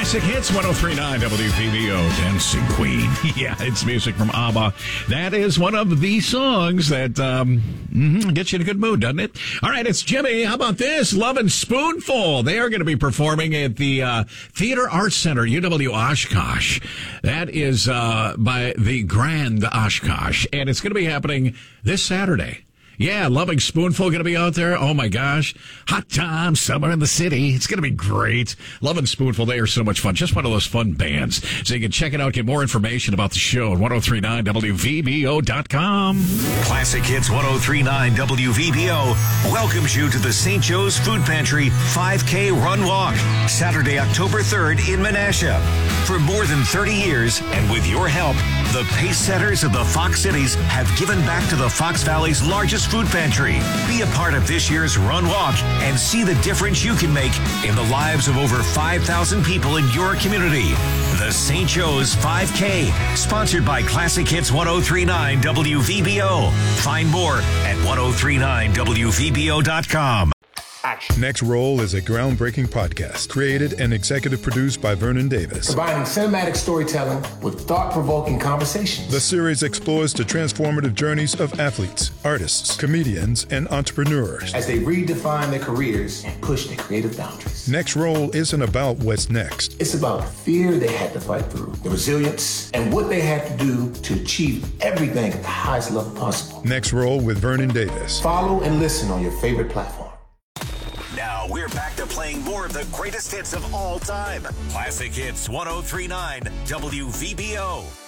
Classic Hits 103.9 WVBO, Dancing Queen. Yeah, it's music from ABBA. That is one of the songs that gets you in a good mood, doesn't it? All right, it's Jimmy. How about this? Love and Spoonful. They are going to be performing at the Theater Arts Center, UW Oshkosh. That is by the Grand Oshkosh. And it's going to be happening this Saturday. Yeah, Loving Spoonful going to be out there. Oh, my gosh. Hot time, summer in the city. It's going to be great. Loving Spoonful, they are so much fun. Just one of those fun bands. So you can check it out, get more information about the show at 1039WVBO.com. Classic Hits 1039 WVBO welcomes you to the St. Joe's Food Pantry 5K Run Walk, Saturday, October 3rd in Menasha. For more than 30 years, and with your help, the pace setters of the Fox Cities have given back to the Fox Valley's largest food pantry. Be a part of this year's Run Walk and see the difference you can make in the lives of over 5,000 people in your community. The St. Joe's 5K, sponsored by Classic Hits 1039 WVBO. Find more at 1039WVBO.com. Next Roll is a groundbreaking podcast created and executive produced by Vernon Davis. Combining cinematic storytelling with thought-provoking conversations. The series explores the transformative journeys of athletes, artists, comedians, and entrepreneurs as they redefine their careers and push their creative boundaries. Next Roll isn't about what's next. It's about the fear they had to fight through, the resilience, and what they had to do to achieve everything at the highest level possible. Next Roll with Vernon Davis. Follow and listen on your favorite platform. Now we're back to playing more of the greatest hits of all time. Classic Hits 1039 WVBO.